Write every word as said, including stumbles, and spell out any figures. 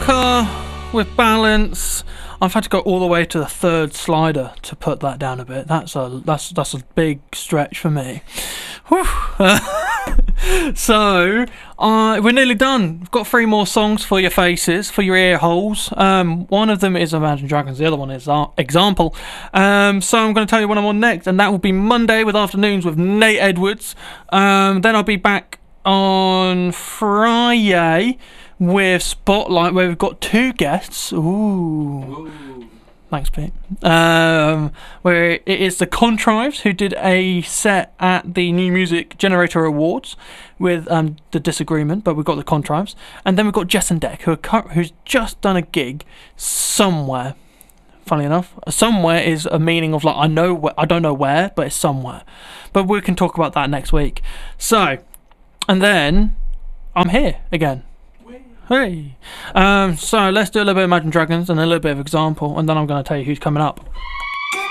Walker with Balance. I've had to go all the way to the third slider to put that down a bit. That's a that's that's a big stretch for me. So uh, we're nearly done. We've got three more songs for your faces, for your ear holes. Um, one of them is Imagine Dragons. The other one is uh, Example. Um, so I'm going to tell you when I'm on next, and that will be Monday with Afternoons with Nate Edwards. Um, then I'll be back on Friday with Spotlight, where we've got two guests. Ooh. Ooh. Thanks, Pete. Um, where it is the Contrives, who did a set at the New Music Generator Awards with um, The Disagreement, but we've got the Contrives. And then we've got Jess and Deck, who are, who's just done a gig somewhere. Funny enough, somewhere is a meaning of like, I know where, I don't know where, but it's somewhere. But we can talk about that next week. So, and then I'm here again. Hey, um, so let's do a little bit of Imagine Dragons and a little bit of Example, and then I'm going to tell you who's coming up.